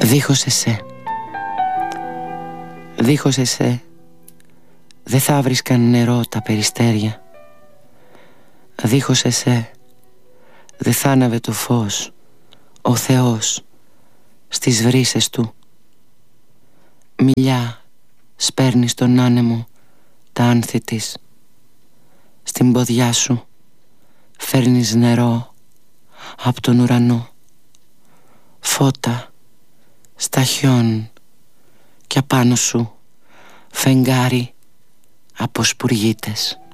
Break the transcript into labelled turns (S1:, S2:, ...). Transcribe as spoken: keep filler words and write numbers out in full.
S1: Δίχως εσέ, δίχως εσέ, δεν θα βρίσκαν νερό τα περιστέρια. Δίχως εσέ, δεν θα άναβε το φως ο Θεός στις βρύσες του. Μιλιά σπέρνει στον άνεμο τα άνθη της. Στην ποδιά σου φέρνεις νερό απ' τον ουρανό. Φώτα σταχιών και απάνω σου φεγγάρι από σπουργίτες.